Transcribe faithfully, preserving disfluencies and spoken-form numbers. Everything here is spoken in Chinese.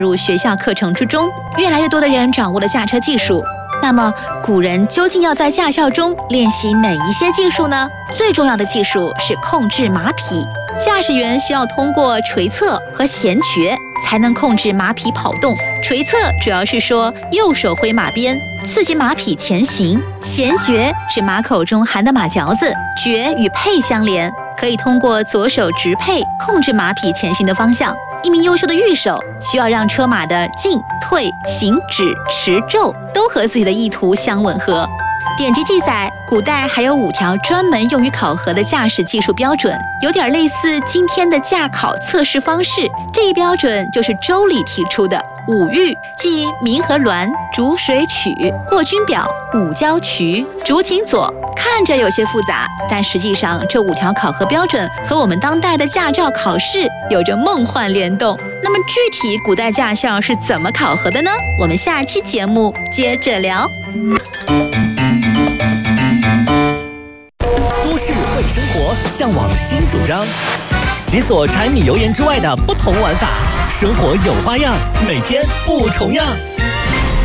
入学校课程之中，越来越多的人掌握了驾车技术。那么，古人究竟要在驾校中练习哪一些技术呢？最重要的技术是控制马匹。驾驶员需要通过垂侧和衔觉才能控制马匹跑动。垂侧主要是说右手挥马鞭，刺激马匹前行；衔觉指马口中含的马嚼子，觉与辔相连，可以通过左手执辔控制马匹前行的方向。一名优秀的御手需要让车马的进、退、行、止、驰、骤都和自己的意图相吻合。典籍记载，古代还有五条专门用于考核的驾驶技术标准，有点类似今天的驾考测试方式。这一标准就是周礼提出的五御，即明和鸾、逐水曲、过军表、五交渠、逐景左。看着有些复杂，但实际上这五条考核标准和我们当代的驾照考试有着梦幻联动。那么具体古代驾校是怎么考核的呢？我们下期节目接着聊。 都市会生活，向往新主张，解锁柴米油盐之外的不同玩法，生活有花样，每天不重样。